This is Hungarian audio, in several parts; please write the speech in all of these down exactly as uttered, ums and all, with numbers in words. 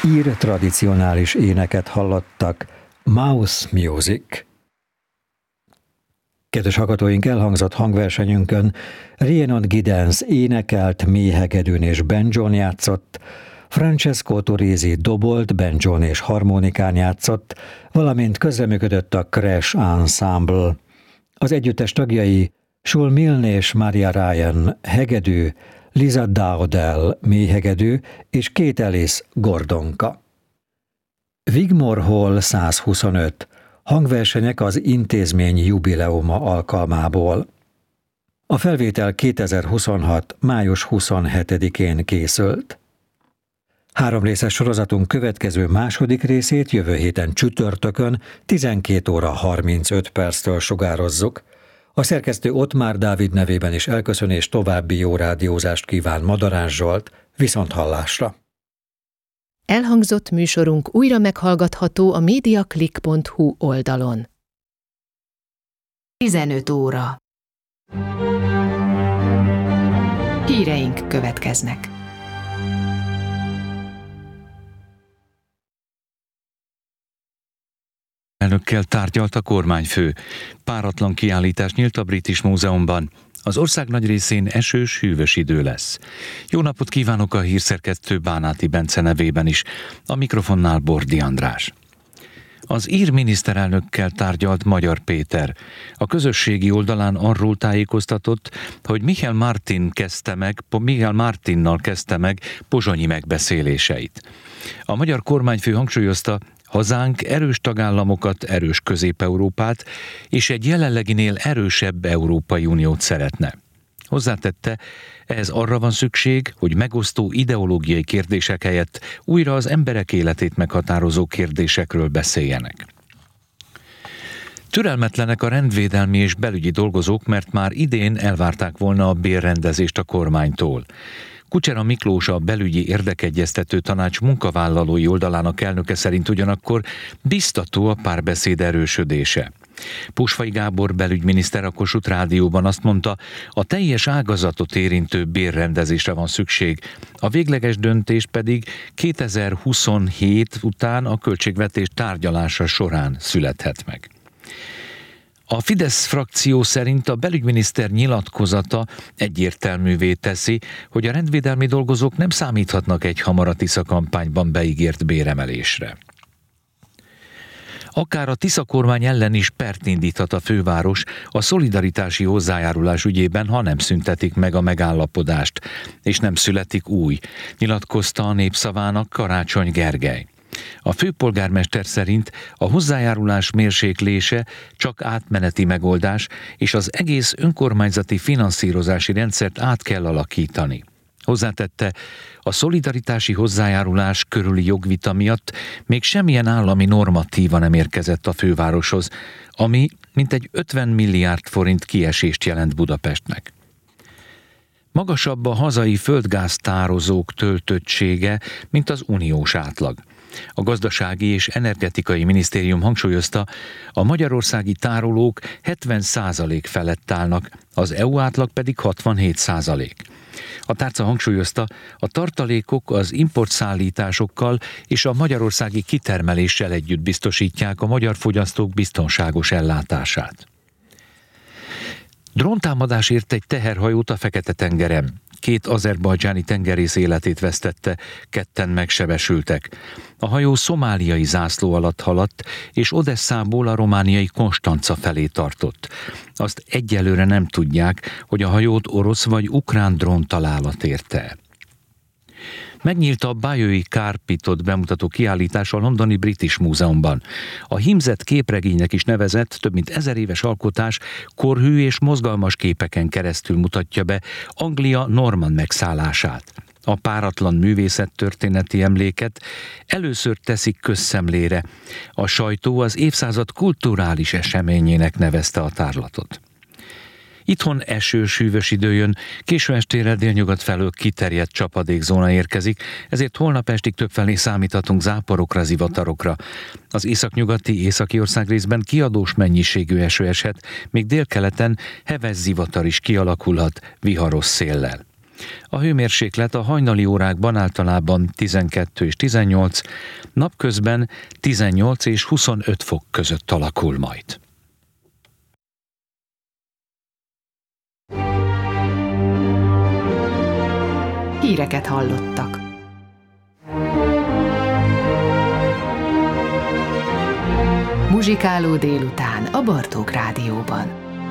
ír tradicionális éneket hallottak, Mouse Music. Kedves hallgatóink, elhangzott hangversenyünkön Rhiannon Giddens énekelt, méhegedűn és banjón játszott, Francesco Turisi dobolt, banjón és harmonikán játszott, valamint közreműködött a Crash Ensemble. Az együttes tagjai Shul Milne és Maria Ryan hegedű, Lisa Dowdell méhegedű és Kate Ellis gordonka. Wigmore Hall százhuszonöt. Hangversenyek az intézmény jubileuma alkalmából. A felvétel kétezer-huszonhat. május huszonhetedikén készült. Három részes sorozatunk következő második részét jövő héten csütörtökön tizenkét óra harmincöt perctől sugározzuk. A szerkesztő Ottmár Dávid nevében is elköszön és további jó rádiózást kíván Madarás Zsolt, viszonthallásra. Elhangzott műsorunk újra meghallgatható a mediaclick pont hu oldalon. tizenöt óra. Híreink következnek. Elnökkel tárgyalt a kormányfő. Páratlan kiállítás nyílt a British Múzeumban. Az ország nagy részén esős, hűvös idő lesz. Jó napot kívánok a hírszerkesztő Bánáti Bence nevében is. A mikrofonnál Bordi András. Az ír miniszterelnökkel tárgyalt Magyar Péter. A közösségi oldalán arról tájékoztatott, hogy Michael Martin kezdte meg, Michael Martinnal kezdte meg pozsonyi megbeszéléseit. A magyar kormányfő hangsúlyozta, hazánk erős tagállamokat, erős Közép-Európát és egy jelenleginél erősebb Európai Uniót szeretne. Hozzátette, ehhez arra van szükség, hogy megosztó ideológiai kérdések helyett újra az emberek életét meghatározó kérdésekről beszéljenek. Türelmetlenek a rendvédelmi és belügyi dolgozók, mert már idén elvárták volna a bérrendezést a kormánytól. Kucsera Miklós, a belügyi érdekegyeztető tanács munkavállalói oldalának elnöke szerint ugyanakkor biztató a párbeszéd erősödése. Pusfai Gábor belügyminiszter a Kossuth Rádióban azt mondta, a teljes ágazatot érintő bérrendezésre van szükség, a végleges döntés pedig kétezer-huszonhét után a költségvetés tárgyalása során születhet meg. A Fidesz frakció szerint a belügyminiszter nyilatkozata egyértelművé teszi, hogy a rendvédelmi dolgozók nem számíthatnak egy hamar a Tisza kampányban beígért béremelésre. Akár a Tisza kormány ellen is pert indíthat a főváros a szolidaritási hozzájárulás ügyében, ha nem szüntetik meg a megállapodást, és nem születik új, nyilatkozta a Népszavának Karácsony Gergely. A főpolgármester szerint a hozzájárulás mérséklése csak átmeneti megoldás, és az egész önkormányzati finanszírozási rendszert át kell alakítani. Hozzátette, a szolidaritási hozzájárulás körüli jogvita miatt még semmilyen állami normatíva nem érkezett a fővároshoz, ami mintegy ötven milliárd forint kiesést jelent Budapestnek. Magasabb a hazai földgáztározók töltöttsége, mint az uniós átlag. A Gazdasági és Energetikai Minisztérium hangsúlyozta, a magyarországi tárolók hetven százalék felett állnak, az é u átlag pedig hatvanhét százalék. A tárca hangsúlyozta, a tartalékok az importszállításokkal és a magyarországi kitermeléssel együtt biztosítják a magyar fogyasztók biztonságos ellátását. Dróntámadás ért egy teherhajót a Fekete-tengeren. Két azerbajdzsáni tengerész életét vesztette, ketten megsebesültek. A hajó szomáliai zászló alatt haladt, és Odesszából a romániai Konstanca felé tartott. Azt egyelőre nem tudják, hogy a hajót orosz vagy ukrán dróntalálat érte. Megnyílt a Bayeux Carpitot bemutató kiállítás a londoni British Múzeumban. A hímzett képregénynek is nevezett, több mint ezer éves alkotás korhű és mozgalmas képeken keresztül mutatja be Anglia normann megszállását. A páratlan művészettörténeti emléket először teszik közszemlére. A sajtó az évszázad kulturális eseményének nevezte a tárlatot. Itthon esős, hűvös idő jön, késő estére délnyugat felől kiterjedt csapadékzóna érkezik, ezért holnap estig többfelé számíthatunk záporokra, zivatarokra. Az északnyugati, északi ország részben kiadós mennyiségű eső eshet, még délkeleten heves zivatar is kialakulhat viharos széllel. A hőmérséklet a hajnali órákban általában tizenkettő és tizennyolc, napközben tizennyolc és huszonöt fok között alakul majd. Híreket hallottak. Muzsikáló délután a Bartók Rádióban.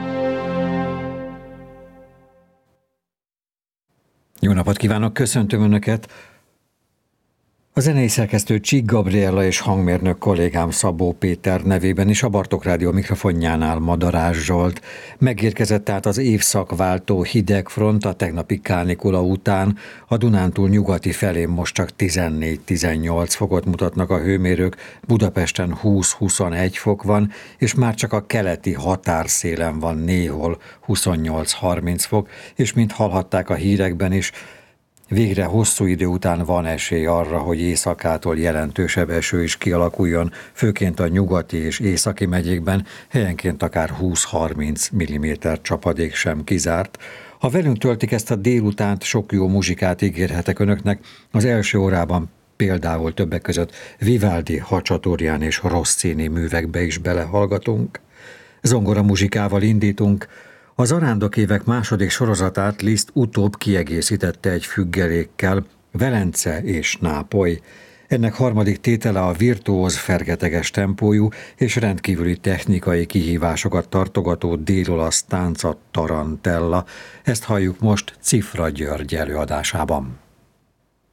Jó napot kívánok, köszöntöm Önöket! A zenei szerkesztő Csík Gabriella és hangmérnök kollégám Szabó Péter nevében is a Bartók Rádió mikrofonjánál Madarás Zsolt. Megérkezett át az évszakváltó hideg front a tegnapi kánikula után. A Dunántúl nyugati felén most csak tizennégy-tizennyolc fokot mutatnak a hőmérők, Budapesten húsz-huszonegy fok van, és már csak a keleti határszélen van néhol huszonnyolc-harminc fok, és mint hallhatták a hírekben is, végre hosszú idő után van esély arra, hogy északától jelentősebb eső is kialakuljon, főként a nyugati és északi megyékben, helyenként akár húsz-harminc milliméter csapadék sem kizárt. Ha velünk töltik ezt a délutánt, sok jó muzsikát ígérhetek Önöknek. Az első órában például többek között Vivaldi, Hacsaturján és Rossini művekbe is belehallgatunk. Zongora muzsikával indítunk. Az Arándok évek második sorozatát Liszt utóbb kiegészítette egy függelékkel, Velence és Nápoly. Ennek harmadik tétele a virtuóz fergeteges tempójú és rendkívüli technikai kihívásokat tartogató dél-olasz tánca Tarantella. Ezt halljuk most Cifra György előadásában.